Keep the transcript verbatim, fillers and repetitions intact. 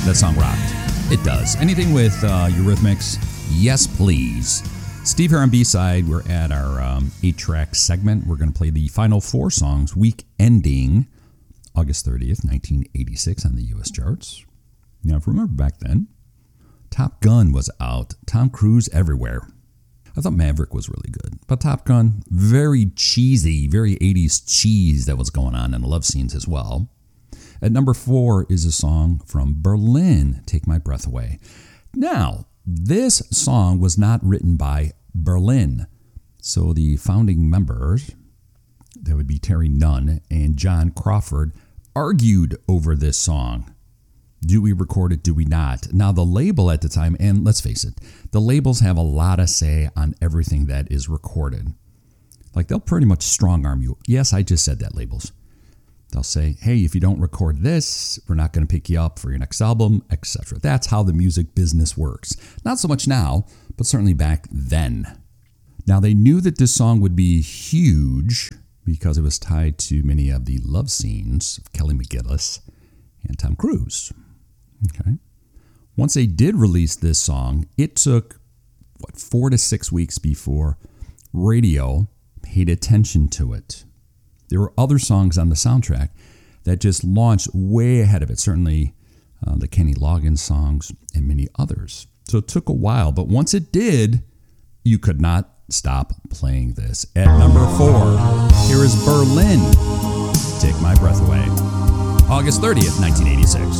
That song rocked. It does. Anything with uh, Eurythmics? Yes, please. Steve here on B-Side. We're at our um, eight-track segment. We're going to play the final four songs, week ending August thirtieth, nineteen eighty-six on the U S charts. Now, if you remember back then, Top Gun was out. Tom Cruise everywhere. I thought Maverick was really good. But Top Gun, very cheesy, very eighties cheese that was going on in the love scenes as well. At number four is a song from Berlin, Take My Breath Away. Now, this song was not written by Berlin. So the founding members, that would be Terry Nunn and John Crawford, argued over this song. Do we record it? Do we not? Now, the label at the time, and let's face it, the labels have a lot of say on everything that is recorded. Like, they'll pretty much strong-arm you. Yes, I just said that, labels. They'll say, hey, if you don't record this, we're not going to pick you up for your next album, et cetera. That's how the music business works. Not so much now, but certainly back then. Now, they knew that this song would be huge because it was tied to many of the love scenes of Kelly McGillis and Tom Cruise. Okay. Once they did release this song, it took, what, four to six weeks before radio paid attention to it. There were other songs on the soundtrack that just launched way ahead of it, certainly uh, the Kenny Loggins songs and many others. So it took a while, but once it did, you could not stop playing this. At number four, here is Berlin, Take My Breath Away. August thirtieth, nineteen eighty-six.